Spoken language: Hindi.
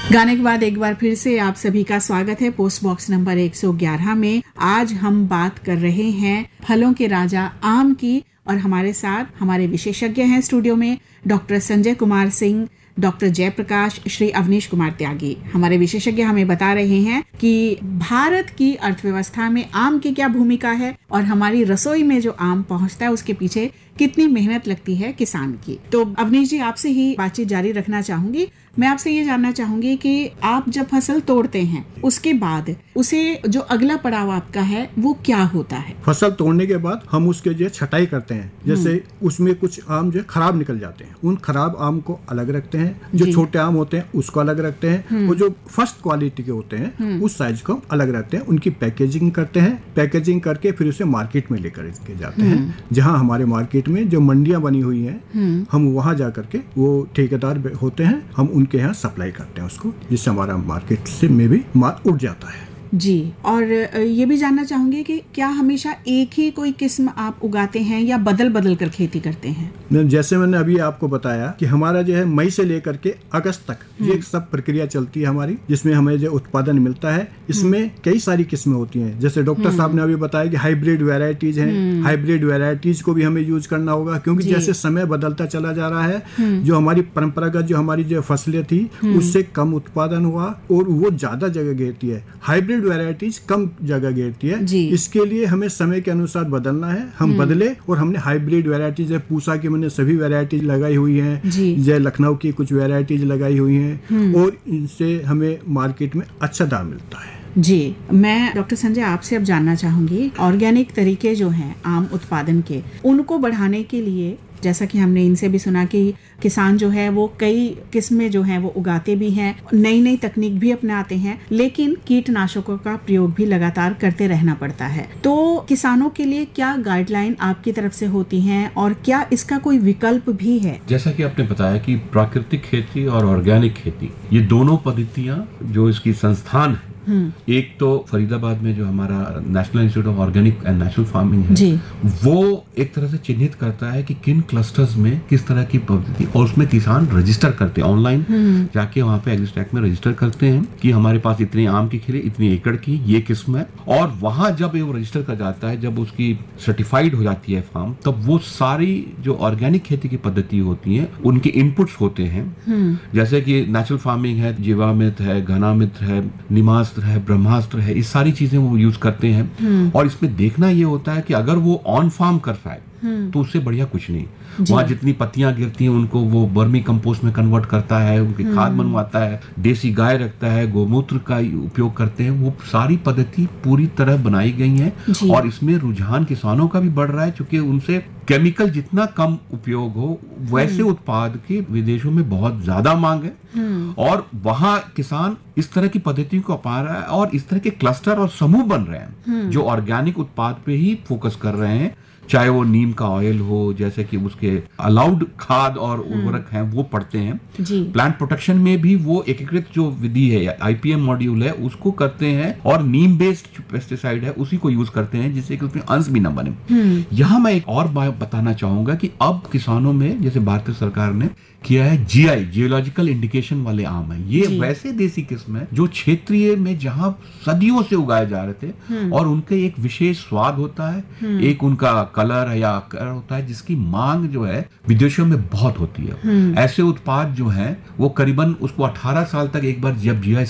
गाने के बाद एक बार फिर से आप सभी का स्वागत है पोस्ट बॉक्स नंबर 111 में। आज हम बात कर रहे हैं फलों के राजा आम की और हमारे साथ हमारे विशेषज्ञ हैं स्टूडियो में डॉक्टर संजय कुमार सिंह, डॉक्टर जयप्रकाश, श्री अवनीश कुमार त्यागी। हमारे विशेषज्ञ हमें बता रहे हैं कि भारत की अर्थव्यवस्था में आम की क्या भूमिका है और हमारी रसोई में जो आम पहुंचता है उसके पीछे कितनी मेहनत लगती है किसान की। तो अवनीश जी, आपसे ही बातचीत जारी रखना चाहूंगी। मैं आपसे ये जानना चाहूंगी कि आप जब फसल तोड़ते हैं उसके बाद उसे जो अगला पड़ाव आपका है वो क्या होता है? फसल तोड़ने के बाद हम उसके जो छटाई करते हैं, जैसे उसमें कुछ आम जो खराब निकल जाते हैं, उन खराब आम को अलग रखते हैं, जो छोटे आम होते हैं उसको अलग रखते हैं, और जो फर्स्ट क्वालिटी के होते हैं उस साइज को अलग रखते हैं। उनकी पैकेजिंग करते हैं, पैकेजिंग करके फिर उसे मार्केट में लेकर के जाते हैं, जहाँ हमारे मार्केट में जो मंडियां बनी हुई हैं हम वहां जा करके वो ठेकेदार होते हैं, हम उनके यहाँ सप्लाई करते हैं उसको, जिससे हमारा मार्केट से में भी माल उठ जाता है जी। और ये भी जानना चाहूंगी कि क्या हमेशा एक ही कोई किस्म आप उगाते हैं या बदल बदल कर खेती करते हैं? जैसे मैंने अभी आपको बताया कि हमारा जो है मई से लेकर के अगस्त तक ये सब प्रक्रिया चलती है हमारी, जिसमें हमें जो उत्पादन मिलता है इसमें कई सारी किस्में होती हैं। जैसे डॉक्टर साहब ने अभी बताया कि हाइब्रिड वेराइटीज हैं, हाइब्रिड वेराइटीज को भी हमें यूज करना होगा, क्योंकि जैसे समय बदलता चला जा रहा है जो हमारी परंपरागत जो हमारी जो फसलें थी उससे कम उत्पादन हुआ और वो ज्यादा जगह घेरती है, हाइब्रिड वैरायटीज कम जगह घेरती है। इसके लिए हमें समय के अनुसार बदलना है। हम बदले और हमने हाइब्रिड वैरायटीज, पूसा की मैंने सभी वैरायटीज लगाई हुई हैं, जय लखनऊ की कुछ वैरायटीज लगाई हुई हैं, और इनसे हमें मार्केट में अच्छा दाम मिलता है। जी, मैं डॉक्टर संजय आपसे अब जानना चाहूंगी ऑर्गेनिक तरीके जो हैं आम उत्पादन के, उनको बढ़ाने के लिए, जैसा कि हमने इनसे भी सुना कि किसान जो है वो कई किस्में जो हैं वो उगाते भी हैं, नई नई तकनीक भी अपनाते हैं, लेकिन कीटनाशकों का प्रयोग भी लगातार करते रहना पड़ता है। तो किसानों के लिए क्या गाइडलाइन आपकी तरफ से होती हैं और क्या इसका कोई विकल्प भी है? जैसा कि आपने बताया कि प्राकृतिक खेती और ऑर्गेनिक खेती, ये दोनों पद्धतियां जो इसकी संस्थान है, एक तो फरीदाबाद में जो हमारा national institute of organic and natural farming है, वो एक तरह से चिन्हित करता है कि किन क्लस्टर्स में किस तरह की पद्धति, और उसमें किसान रजिस्टर करते हैं ऑनलाइन, जाके वहाँ पे एग्रीस्टैक में रजिस्टर करते हैं कि हमारे पास इतने आम की खेली, इतनी एकड़ की ये किस्म है, और वहां जब वो रजिस्टर कर जाता है, जब उसकी सर्टिफाइड हो जाती है फार्म, तब वो सारी जो ऑर्गेनिक खेती की पद्धति होती है उनके इनपुट्स होते हैं, जैसे कि नेचुरल फार्मिंग है, जीवामृत है, घनामृत है, निमास्त्र है, ब्रह्मास्त्र है, इस सारी चीजें वो यूज करते हैं। और इसमें देखना ये होता है कि अगर वो ऑन फार्म कर पाए तो उससे बढ़िया कुछ नहीं। वहां जितनी पत्तियां गिरती हैं उनको वो वर्मी कंपोस्ट में कन्वर्ट करता है, उनकी खाद बनवाता है, देसी गाय रखता है, गोमूत्र का उपयोग करते हैं। वो सारी पद्धति पूरी तरह बनाई गई है, और इसमें रुझान किसानों का भी बढ़ रहा है, क्योंकि उनसे केमिकल जितना कम उपयोग हो वैसे उत्पाद की विदेशों में बहुत ज्यादा मांग है, और वहां किसान इस तरह की पद्धति को अपना रहा है, और इस तरह के क्लस्टर और समूह बन रहे हैं जो ऑर्गेनिक उत्पाद पे ही फोकस कर रहे हैं, चाहे वो नीम का ऑयल हो, जैसे कि उसके अलाउड खाद और उर्वरक हैं वो पड़ते हैं। प्लांट प्रोटेक्शन में भी वो एकीकृत जो विधि है, आईपीएम मॉड्यूल है, उसको करते हैं, और नीम बेस्ड पेस्टिसाइड है उसी को यूज करते हैं, जिससे कि उसमें अंश भी न बने। यहाँ मैं एक और बात बताना चाहूंगा कि अब किसानों में, जैसे भारतीय सरकार ने किया है, जीआई, जियोलॉजिकल इंडिकेशन वाले आम है, ये वैसे देसी किस्म है जो क्षेत्रीय में जहां सदियों से उगाए जा रहे थे, और उनके एक विशेष स्वाद होता है, एक उनका कलर या आकार होता है, जिसकी मांग जो है विदेशों में बहुत होती है। ऐसे उत्पाद जो हैं वो करीबन उसको 18 साल तक एक बार जब जीआई